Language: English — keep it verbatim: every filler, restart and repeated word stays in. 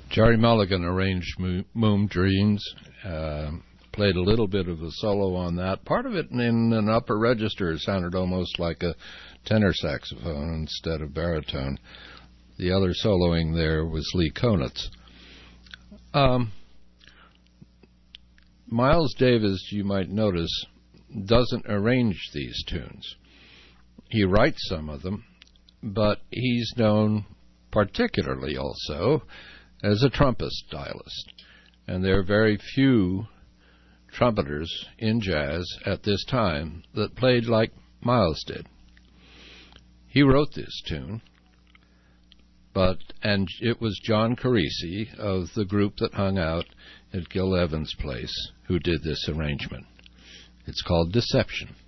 Jerry Mulligan arranged Mo- Moon Dreams, uh, played a little bit of a solo on that. Part of it in an upper register sounded almost like a tenor saxophone instead of baritone. The other soloing there was Lee Konitz. Um, Miles Davis, you might notice, doesn't arrange these tunes. He writes some of them, but he's known particularly also as a trumpet stylist. And there are very few trumpeters in jazz at this time that played like Miles did. He wrote this tune, but and it was John Carisi of the group that hung out at Gil Evans' place who did this arrangement. It's called Deception.